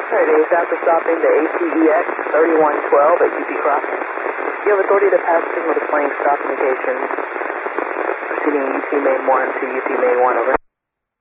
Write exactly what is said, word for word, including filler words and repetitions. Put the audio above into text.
Alright, A's after stopping the A T E X thirty-one twelve at U P Crossing. Do you have authority to pass signal displaying stop indications proceeding U P Main one to U P Main one, over?